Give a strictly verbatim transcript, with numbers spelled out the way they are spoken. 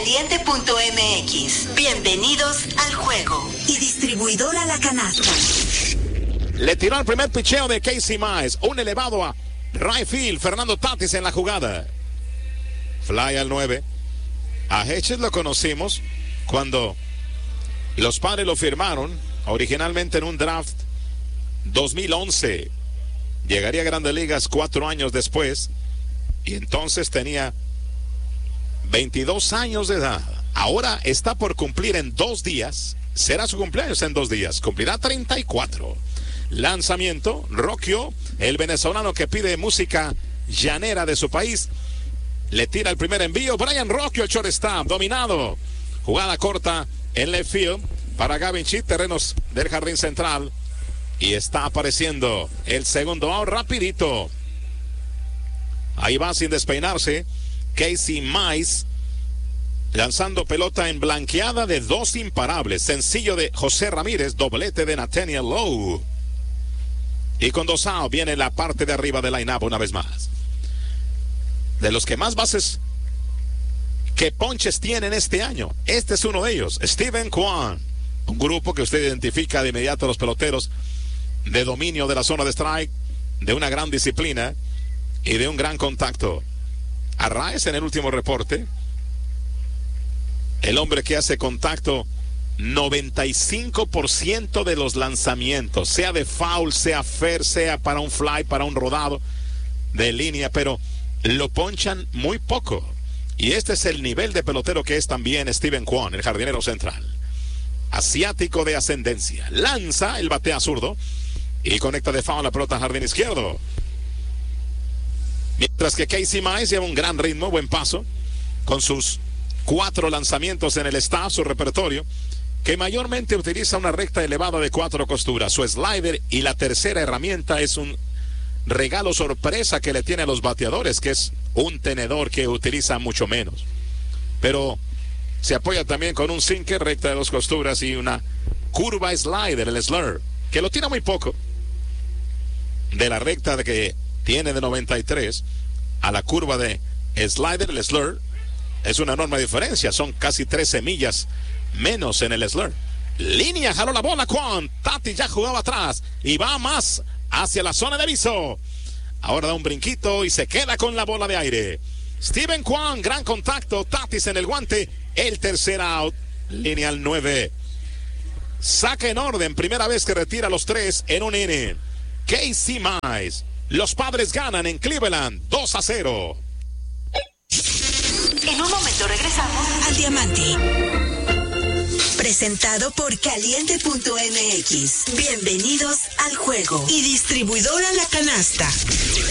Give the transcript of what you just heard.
caliente punto m x. Bienvenidos al juego. Y distribuidora La Canasta. Le tiró al primer picheo de Casey Mize. Un elevado a right field. Fernando Tatis en la jugada. Fly al nueve. A Hedges lo conocimos cuando los Padres lo firmaron originalmente en un draft dos mil once. Llegaría a Grandes Ligas cuatro años después y entonces tenía veintidós años de edad. Ahora está por cumplir en dos días. Será su cumpleaños en dos días. Cumplirá treinta y cuatro. Lanzamiento. Rocchio, el venezolano que pide música llanera de su país, le tira el primer envío. Brian Rocchio, el shortstop, dominado. Jugada corta en left field para Gavin Sheet, terrenos del jardín central. Y está apareciendo el segundo out rapidito. Ahí va sin despeinarse Casey Mize, lanzando pelota en blanqueada de dos imparables. Sencillo de José Ramírez, doblete de Nathaniel Lowe. Y con dos outs viene la parte de arriba del line-up una vez más. De los que más bases que ponches tienen este año, este es uno de ellos. Steven Kwan, un grupo que usted identifica de inmediato a los peloteros de dominio de la zona de strike, de una gran disciplina y de un gran contacto. Arraez en el último reporte, el hombre que hace contacto noventa y cinco por ciento de los lanzamientos, sea de foul, sea fair, sea para un fly, para un rodado de línea, pero lo ponchan muy poco. Y este es el nivel de pelotero que es también Steven Kwan, el jardinero central. Asiático de ascendencia. Lanza el batea zurdo y conecta de foul la pelota al jardín izquierdo. Mientras que Casey Mize lleva un gran ritmo, buen paso, con sus cuatro lanzamientos en el staff, su repertorio, que mayormente utiliza una recta elevada de cuatro costuras. Su slider y la tercera herramienta es un regalo sorpresa que le tiene a los bateadores, que es un tenedor que utiliza mucho menos. Pero se apoya también con un sinker, recta de dos costuras y una curva slider, el slur, que lo tira muy poco. De la recta de que tiene de noventa y tres a la curva de slider, el slur, es una enorme diferencia. Son casi trece millas menos en el slur. Línea, jaló la bola Kwan. Tati ya jugaba atrás y va más hacia la zona de aviso. Ahora da un brinquito y se queda con la bola de aire. Steven Kwan, gran contacto. Tatis en el guante. El tercer out. Línea al nueve. Saca en orden. Primera vez que retira los tres en un inning. Casey Mize. Los Padres ganan en Cleveland dos a cero. En un momento regresamos al Diamante. Presentado por caliente punto m x. Bienvenidos al juego. Y distribuidora La Canasta.